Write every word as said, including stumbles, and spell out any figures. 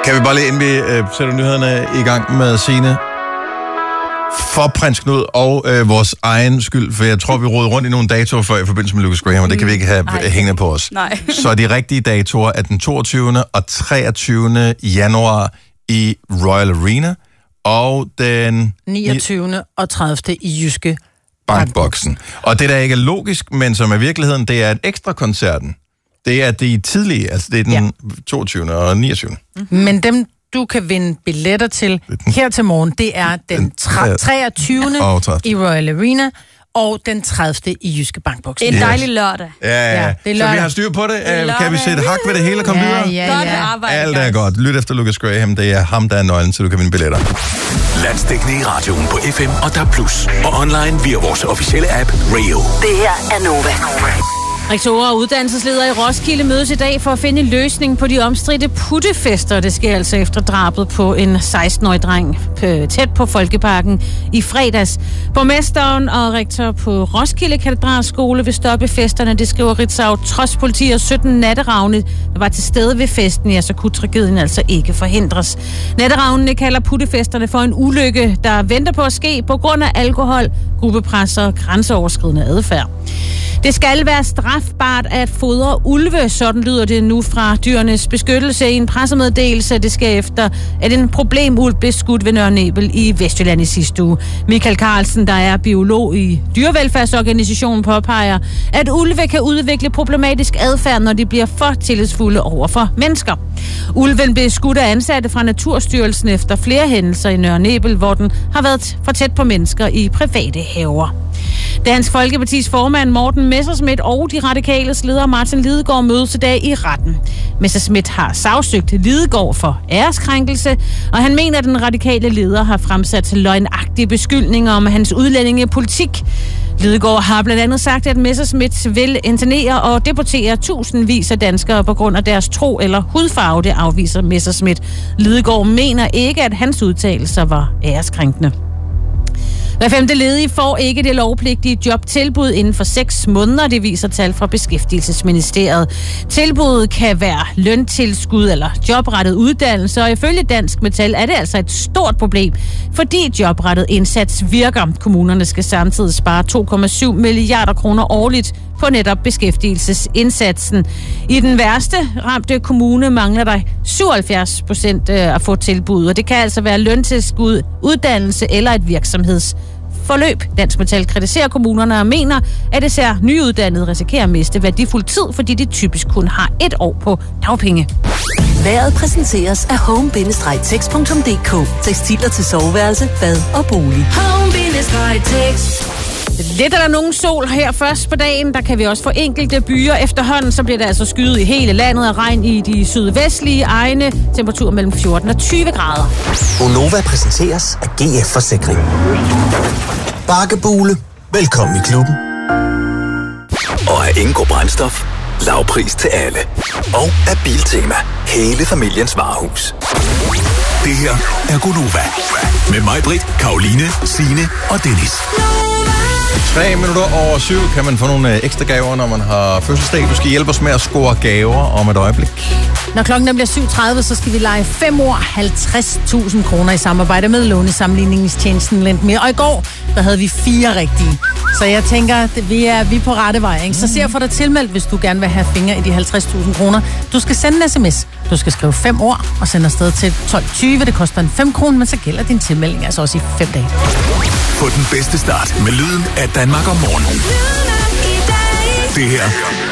Kan vi bare lige, inden vi øh, sætter nyhederne i gang med Signe, for Prins Knud og øh, vores egen skyld, for jeg tror, vi rodede rundt i nogle datoer før i forbindelse med Lucas Graham, og det kan vi ikke have Ej. hængende på os. Nej. Så de rigtige datoer er den toogtyvende og treogtyvende januar i Royal Arena, og den niogtyvende og tredivte i Jyske Bankboksen. Og det, der ikke er logisk, men som er virkeligheden, det er et ekstra koncerten. Det er de tidlige, altså det er den ja. toogtyvende og niogtyvende. Mm-hmm. Men dem, du kan vinde billetter til her til morgen, det er den treogtyvende i Royal Arena og den tredivte i Jyske Bankboksen. Det er en dejlig lørdag. Ja, ja. ja det er lørdag. Så vi har styr på det. det kan vi sætte hak ved det hele og komme ja, videre? Ja, ja, ja. Alt er godt. Lyt efter Lucas Graham. Det er ham, der er nøglen, så du kan vinde billetter. Landsdækkende i radioen på F M og D A B plus. Og online via vores officielle app Rio. Det her er Nova. Rektorer og uddannelsesledere i Roskilde mødes i dag for at finde en løsning på de omstridte puttefester. Det sker altså efter drabet på en seksten-årig dreng tæt på Folkeparken i fredags. Borgmesteren og rektor på Roskilde Katedralskole vil stoppe festerne. Det skriver Ritzau. Trods politi og sytten natteravne, der var til stede ved festen, ja, så kunne tragedien altså ikke forhindres. Natteravnene kalder puttefesterne for en ulykke, der venter på at ske på grund af alkohol, gruppepres og grænseoverskridende adfærd. Det skal være strafbart at fodre ulve, sådan lyder det nu fra Dyrenes Beskyttelse i en pressemeddelelse. Det sker efter, at en problemulv blev skudt ved Nørre Nebel i Vestjylland i sidste uge. Michael Carlsen, der er biolog i dyrevelfærdsorganisationen, påpeger, at ulve kan udvikle problematisk adfærd, når de bliver for tillidsfulde over for mennesker. Ulven blev skudt af ansatte fra Naturstyrelsen efter flere hændelser i Nørre Nebel, hvor den har været for tæt på mennesker i private haver. Dansk Folkepartis formand Morten Messerschmidt og de radikales leder Martin Lidegaard mødes i dag i retten. Messerschmidt har sagsøgt Lidegaard for æreskrænkelse, og han mener, at den radikale leder har fremsat løgnagtige beskyldninger om hans udlændingepolitik. Lidegaard har blandt andet sagt, at Messerschmidt vil internere og deportere tusindvis af danskere på grund af deres tro eller hudfarve. Det afviser Messerschmidt. Lidegaard mener ikke, at hans udtalelser var æreskrænkende. Hver femte ledige får ikke det lovpligtige jobtilbud inden for seks måneder, det viser tal fra Beskæftigelsesministeriet. Tilbuddet kan være løntilskud eller jobrettet uddannelse, og ifølge Dansk Metal er det altså et stort problem, fordi jobrettet indsats virker. Kommunerne skal samtidig spare to komma syv milliarder kroner årligt på netop beskæftigelsesindsatsen. I den værste ramte kommune mangler der syvoghalvfjerds procent at få tilbud, og det kan altså være løntilskud, uddannelse eller et virksomhedsforløb. Dansk Metal kritiserer kommunerne og mener, at det ser nyuddannede risikerer at miste værdifuld tid, fordi de typisk kun har et år på dagpenge. Vejret præsenteres af home bindestreg tex punktum d k. Tekstiler til soveværelse, bad og bolig. home bindestreg tex. Lidt er der nogen sol her først på dagen. Der kan vi også få enkelte byer. Efterhånden så bliver det altså skyet i hele landet og regn i de sydvestlige egne. Temperatur mellem fjorten og tyve grader. Gonova præsenteres af G F Forsikring. Bakkebule. Velkommen i klubben. Og af Ingo Brændstof. Lavpris til alle. Og af Biltema. Hele familiens varehus. Det her er Gonova. Med mig, Britt, Karoline, Signe og Dennis. Tre minutter over syv kan man få nogle ekstra gaver, når man har fødselsdag. Du skal hjælpe os med at score gaver om et øjeblik. Når klokken bliver syv tredive, så skal vi lege fem år halvtreds tusind kroner i samarbejde med lånesammenligningstjenesten Lendme. Og i går, der havde vi fire rigtige. Så jeg tænker, at vi er, vi er på rette vej. Ikke? Så se at få dig tilmeldt, hvis du gerne vil have fingre i de halvtreds tusind kroner. Du skal sende en sms. Du skal skrive fem år og sende afsted til tolv tyve. Det koster en fem kroner, men så gælder din tilmelding altså også i fem dage. Få den bedste start med lyden af Danmark om morgenen. Det her